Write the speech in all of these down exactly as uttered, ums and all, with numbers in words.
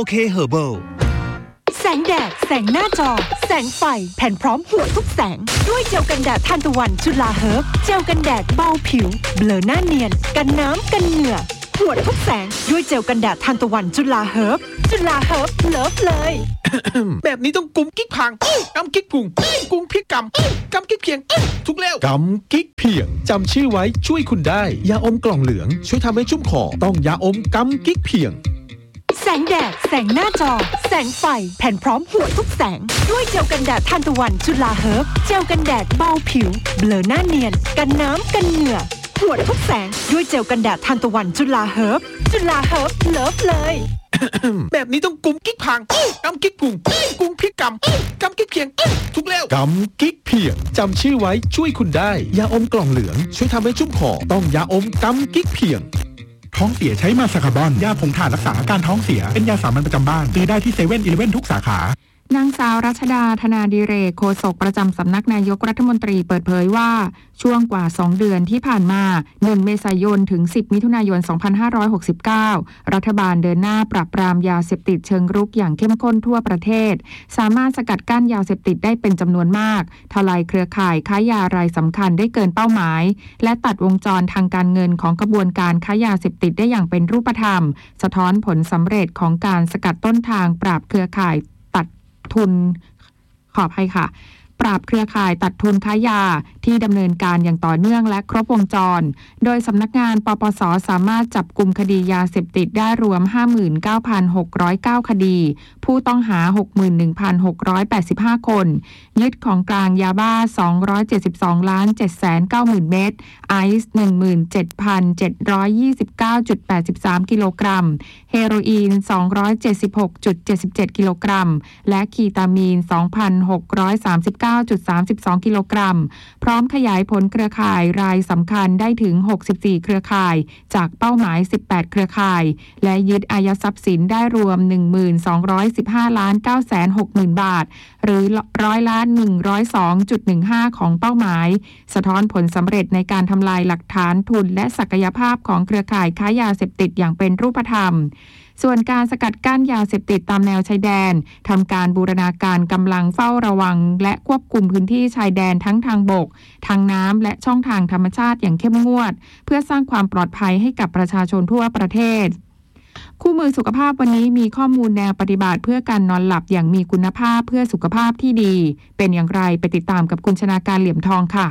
เค Herbal แสงแดดแสงหน้าจอแสงไฟแผ่นพร้อมหัวทุกแสงด้วยเจลกันแดดทานตะวันจุฬาเฮิร์บเจลกันแดดเบาผิวเบลอหน้าเนียนกันน้ำกันเหงื่อหัวทุกแสงด้วยเจลกันแดดทานตะวันจุฬาเฮิร์บจุฬาเฮิร์บเลิฟเลยแบบนี้ต้องกุมกิ๊กพังกำกิ๊กกุงกุงพริกกำกำกิ๊กเพียงทุกแล้วกำกิ๊กเพียงจำชื่อไว้ช่วยคุณได้ยาอมกล่องเหลืองช่วยทำให้ชุ่มคอต้องยาอมกำกิ๊กเพียงแสงแดดแสงหน้าจอแสงไฟแผ่นพร้อมหัวทุกแสงด้วยเจลกันแดดทานตะวันจุฬาเฮิร์บเจลกันแดดเบาผิวเบลอหน้าเนียนกันน้ำกันเหงื่อหัวทุกแสงด้วยเจลกันแดดทานตะวันจุฬาเฮิร์บจุฬาเฮิร์บเลิฟเลยแบบนี้ต้องกุมกิ๊กพังกำกิ๊กกุงกุงพริกกำกำกิ๊กเพียงทุกแล้วกำกิ๊กเพียงจำชื่อไว้ช่วยคุณได้ยาอมกล่องเหลืองช่วยทำให้ชุ่มคอต้องยาอมกำกิ๊กเพียงท้องเสียใช้มาสคาบอนยาผงถ่านรักษาอาการท้องเสียเป็นยาสามัญประจำบ้านซื้อได้ที่เซเว่นอีเลฟเว่นทุกสาขานางสาวรัชดาธนาดิเรกโฆษกประจำสำนักนายกรัฐมนตรีเปิดเผยว่าช่วงกว่าสองเดือนที่ผ่านมาหนึ่งเมษายนถึงสิบมิถุนายนสองพันห้าร้อยหกสิบเก้ารัฐบาลเดินหน้าปราบปรามยาเสพติดเชิงรุกอย่างเข้มข้นทั่วประเทศสามารถสกัดกั้นยาเสพติดได้เป็นจำนวนมากทลายเครือข่ายค้ายารายสำคัญได้เกินเป้าหมายและตัดวงจรทางการเงินของกระบวนการค้ายาเสพติดได้อย่างเป็นรูปธรรมสะท้อนผลสำเร็จของการสกัดต้นทางปราบเครือข่ายตัดทุนขออภัยค่ะปราบเครือข่ายตัดทุนค้ายาที่ดำเนินการอย่างต่อเนื่องและครบวงจรโดยสำนักงานปปส.สามารถจับกุมคดียาเสพติดได้รวม ห้าหมื่นเก้าพันหกร้อยเก้า คดีผู้ต้องหา หกหมื่นหนึ่งพันหกร้อยแปดสิบห้า คนยึดของกลางยาบ้า สองร้อยเจ็ดสิบสองล้านเจ็ดแสนเก้าหมื่น เม็ดไอซ์ หนึ่งหมื่นเจ็ดพันเจ็ดร้อยยี่สิบเก้าจุดแปดสาม กิโลกรัมเฮโรอีน สองร้อยเจ็ดสิบหกจุดเจ็ดเจ็ด กิโลกรัมและคีตามีน สองพันหกร้อยสามสิบเก้าจุดสามสิบสอง กิโลกรัมพร้อมขยายผลเครือข่ายรายสำคัญได้ถึงหกสิบสี่เครือข่ายจากเป้าหมายสิบแปดเครือข่ายและยึดอายัดทรัพย์สินได้รวม หนึ่งหมื่นสองร้อยสิบห้าล้านเก้าแสนหกหมื่น บาทหรือร้อยละ หนึ่งร้อยสองจุดหนึ่งห้า ของเป้าหมายสะท้อนผลสำเร็จในการทำลายหลักฐานทุนและศักยภาพของเครือข่ายค้ายาเสพติดอย่างเป็นรูปธรรมส่วนการสกัดกั้นยาเสพติดตามแนวชายแดนทำการบูรณาการกำลังเฝ้าระวังและควบคุมพื้นที่ชายแดนทั้งทางบกทางน้ำและช่องทางธรรมชาติอย่างเข้มงวดเพื่อสร้างความปลอดภัยให้กับประชาชนทั่วประเทศคู่มือสุขภาพวันนี้มีข้อมูลแนวปฏิบัติเพื่อการนอนหลับอย่างมีคุณภาพเพื่อสุขภาพที่ดีเป็นอย่างไรไปติดตามกับคุณชนาการเหลี่ยมทองค่ะ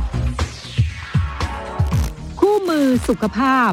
คู่มือสุขภาพ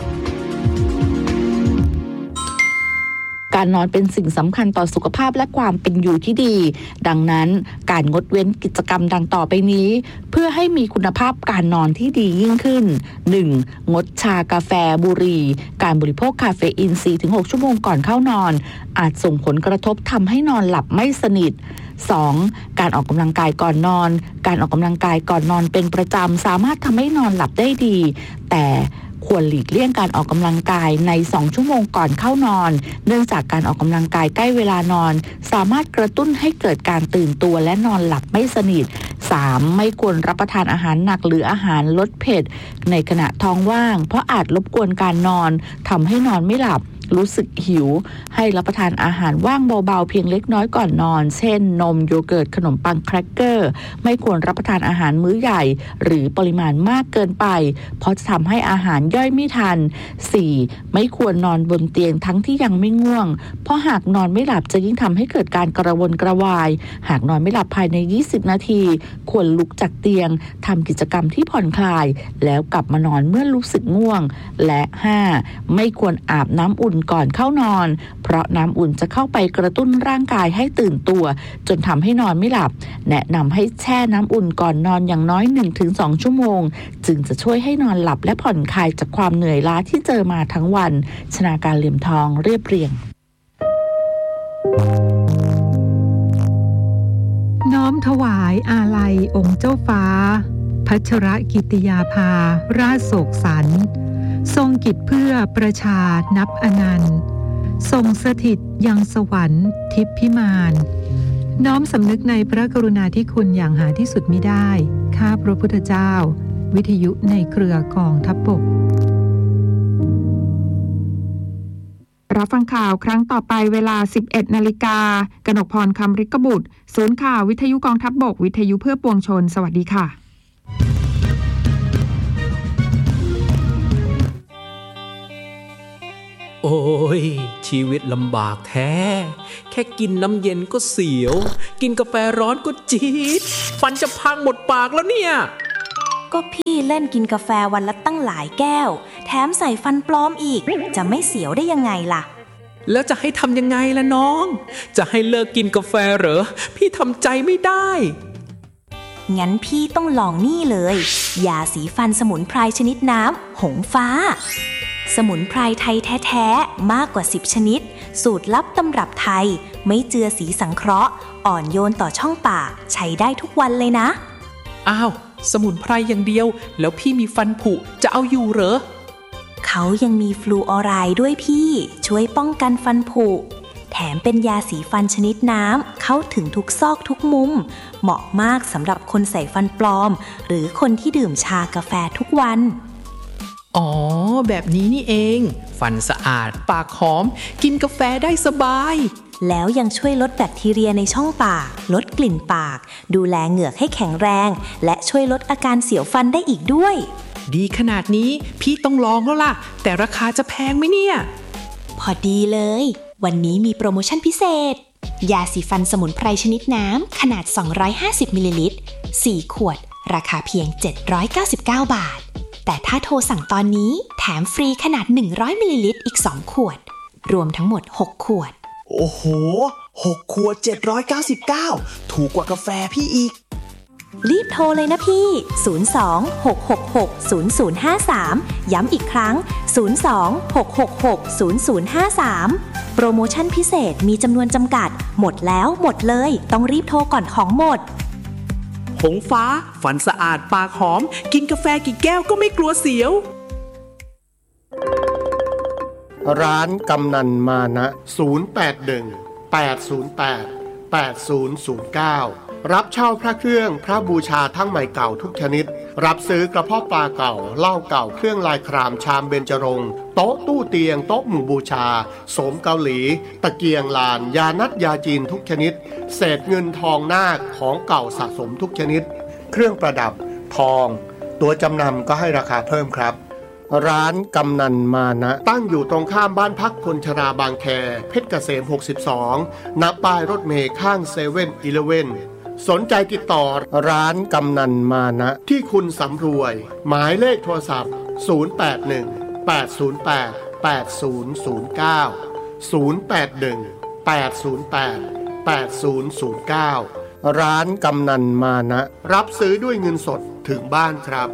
การนอนเป็นสิ่งสำคัญต่อสุขภาพและความเป็นอยู่ที่ดีดังนั้นการงดเว้นกิจกรรมดังต่อไปนี้เพื่อให้มีคุณภาพการนอนที่ดียิ่งขึ้น หนึ่ง งดชากาแฟบุหรี่การบริโภคคาเฟอีน สี่ถึงหก ชั่วโมงก่อนเข้านอนอาจส่งผลกระทบทำให้นอนหลับไม่สนิท สอง การออกกำลังกายก่อนนอนการออกกำลังกายก่อนนอนเป็นประจำสามารถทำให้นอนหลับได้ดีแต่ควรหลีกเลี่ยงการออกกำลังกายในสองชั่วโมงก่อนเข้านอนเนื่องจากการออกกำลังกายใกล้เวลานอนสามารถกระตุ้นให้เกิดการตื่นตัวและนอนหลับไม่สนิท สาม ไม่ควรรับประทานอาหารหนักหรืออาหารลดเผ็ดในขณะท้องว่างเพราะอาจรบกวนการนอนทำให้นอนไม่หลับรู้สึกหิวให้รับประทานอาหารว่างเบาๆเพียงเล็กน้อยก่อนนอนเช่นนมโยเกิร์ตขนมปังแครกเกอร์ไม่ควรรับประทานอาหารมื้อใหญ่หรือปริมาณมากเกินไปเพราะจะทำให้อาหารย่อยไม่ทัน สี่ ไม่ควรนอนบนเตียงทั้งที่ยังไม่ง่วงเพราะหากนอนไม่หลับจะยิ่งทำให้เกิดการกระวนกระวายหากนอนไม่หลับภายในยี่สิบนาทีควรลุกจากเตียงทำกิจกรรมที่ผ่อนคลายแล้วกลับมานอนเมื่อรู้สึกง่วงและ ห้า ไม่ควรอาบน้ำอุ่นก่อนเข้านอนเพราะน้ำอุ่นจะเข้าไปกระตุ้นร่างกายให้ตื่นตัวจนทำให้นอนไม่หลับแนะนำให้แช่น้ำอุ่นก่อนนอนอย่างน้อย หนึ่งถึงสอง ชั่วโมงจึงจะช่วยให้นอนหลับและผ่อนคลายจากความเหนื่อยล้าที่เจอมาทั้งวันชนาการเหลี่ยมทองเรียบเรียงน้อมถวายอาลัยองค์เจ้าฟ้าพัชรกิติยาภาราชโศกสันต์ทรงกิจเพื่อประชานับอนันต์ทรงสถิตยังสวรรค์ทิพย์พิมานน้อมสำนึกในพระกรุณาธิคุณอย่างหาที่สุดมิได้ข้าพระพุทธเจ้าวิทยุในเครือกองทัพบกรับฟังข่าวครั้งต่อไปเวลา สิบเอ็ดนาฬิกากนกพรคำฤกบุตรศูนย์ข่าววิทยุกองทัพบกวิทยุเพื่อปวงชนสวัสดีค่ะโอ้ยชีวิตลำบากแท้แค่กินน้ำเย็นก็เสียวกินกาแฟร้อนก็จี๊ดฟันจะพังหมดปากแล้วเนี่ยก็พี่เล่นกินกาแฟวันละตั้งหลายแก้วแถมใส่ฟันปลอมอีกจะไม่เสียวได้ยังไงล่ะแล้วจะให้ทำยังไงล่ะน้องจะให้เลิกกินกาแฟเหรอพี่ทำใจไม่ได้งั้นพี่ต้องลองนี่เลยยาสีฟันสมุนไพรชนิดน้ำหงฟ้าสมุนไพรไทยแท้ๆมากกว่าสิบชนิดสูตรลับตำรับไทยไม่เจือสีสังเคราะห์อ่อนโยนต่อช่องปากใช้ได้ทุกวันเลยนะอ้าวสมุนไพรอย่างเดียวแล้วพี่มีฟันผุจะเอาอยู่เหรอเขายังมีฟลูออไรด์ด้วยพี่ช่วยป้องกันฟันผุแถมเป็นยาสีฟันชนิดน้ำเข้าถึงทุกซอกทุกมุมเหมาะมากสำหรับคนใส่ฟันปลอมหรือคนที่ดื่มชากาแฟทุกวันอ๋อแบบนี้นี่เองฟันสะอาดปากหอมกินกาแฟได้สบายแล้วยังช่วยลดแบคทีเรียในช่องปากลดกลิ่นปากดูแลเหงือกให้แข็งแรงและช่วยลดอาการเสียวฟันได้อีกด้วยดีขนาดนี้พี่ต้องลองแล้วล่ะแต่ราคาจะแพงไหมเนี่ยพอดีเลยวันนี้มีโปรโมชั่นพิเศษยาสีฟันสมุนไพรชนิดน้ำขนาดสองร้อยห้าสิบมิลลิลิตรสี่ขวดราคาเพียงเจ็ดร้อยเก้าสิบเก้าบาทแต่ถ้าโทรสั่งตอนนี้แถมฟรีขนาดหนึ่งร้อยมิลลิลิตรอีกสองขวดรวมทั้งหมดหกขวดโอ้โหหกขวดเจ็ดร้อยเก้าสิบเก้าถูกกว่ากาแฟพี่อีกรีบโทรเลยนะพี่ศูนย์ สอง หก หก หก ศูนย์ ศูนย์ ห้า สามย้ำอีกครั้งศูนย์ สอง หก หก หก ศูนย์ ศูนย์ ห้า สามโปรโมชั่นพิเศษมีจำนวนจำกัดหมดแล้วหมดเลยต้องรีบโทรก่อนของหมดหงฟ้าฟันสะอาดปากหอมกินกาแฟกี่แก้วก็ไม่กลัวเสียวร้านกำนันมานะศูนย์ แปด หนึ่ง แปด ศูนย์ แปด แปด ศูนย์ ศูนย์ เก้ารับเช่าพระเครื่องพระบูชาทั้งใหม่เก่าทุกชนิดรับซื้อกระเพาะปลาเก่าเหล้าเก่าเครื่องลายครามชามเบญจรงค์โต๊ะตู้เตียงโต๊ะหมู่บูชาโสมเกาหลีตะเกียงลานยานัดยาจีนทุกชนิดเศษเงินทองนาคของเก่าสะสมทุกชนิดเครื่องประดับทองตัวจำนำก็ให้ราคาเพิ่มครับร้านกำนันมานะตั้งอยู่ตรงข้ามบ้านพักคนชราบางแคเพชรเกษมหกสิบสองณป้ายรถเมล์ข้างเซเว่นอีเลฟเว่นสนใจติดต่อร้านกำนันมานะที่คุณสำรวยหมายเลขโทรศัพท์ศูนย์ แปด หนึ่ง แปด ศูนย์ แปด แปด ศูนย์ ศูนย์ เก้า ศูนย์ แปด หนึ่ง แปด ศูนย์ แปด แปด ศูนย์ ศูนย์ เก้าร้านกำนันมานะรับซื้อด้วยเงินสดถึงบ้านครับ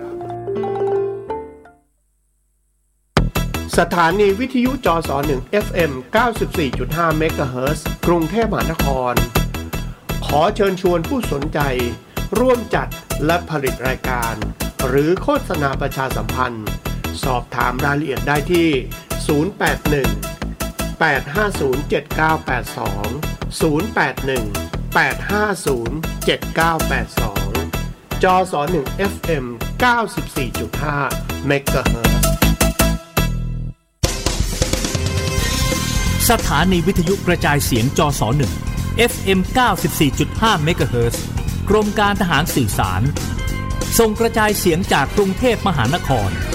สถานีวิทยุจสหนึ่ง เอฟ เอ็ม เก้าสิบสี่จุดห้า เมกะเฮิรตซ์ กรุงเทพมหานครขอเชิญชวนผู้สนใจร่วมจัดและผลิตรายการหรือโฆษณาประชาสัมพันธ์สอบถามรายละเอียดได้ที่ศูนย์ แปด หนึ่ง แปด ห้า ศูนย์ เจ็ด เก้า แปด สอง ศูนย์ แปด หนึ่ง แปด ห้า ศูนย์ เจ็ด เก้า แปด สองจสหนึ่ง เอฟ เอ็ม เก้าสิบสี่จุดห้า เมกะเฮิรตซ์สถานีวิทยุกระจายเสียงจสหนึ่ง เอฟ เอ็ม เก้าสิบสี่จุดห้า เมกะเฮิรตซ์กรมการทหารสื่อสารส่งกระจายเสียงจากกรุงเทพมหานคร